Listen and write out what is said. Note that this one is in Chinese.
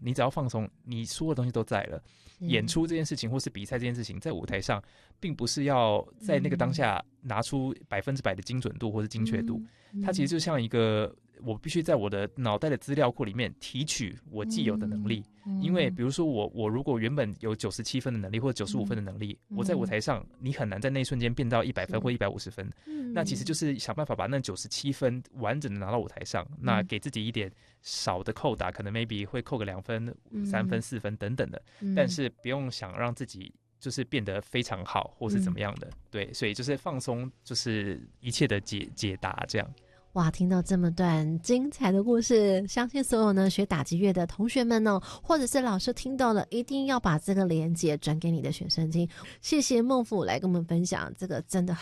你只要放松，你所有东西都在了。演出这件事情或是比赛这件事情，在舞台上并不是要在那个当下拿出100%的精准度或是精确度，它其实就像一个我必须在我的脑袋的资料库里面提取我既有的能力。因为比如说我如果原本有97分的能力或者95分的能力，我在舞台上你很难在那一瞬间变到100分或150分。那其实就是想办法把那97分完整的拿到舞台上，那给自己一点少的扣打，可能 maybe 会扣个2分、3分、4分等等的，但是不用想让自己就是变得非常好或是怎么样的。对，所以就是放松，就是一切的解答这样。 哇，听到这么段精彩的故事，相信所有呢学打击乐的同学们呢，或者是老师听到了，一定要把这个连结转给你的学生听。谢谢孟甫来跟我们分享这个真的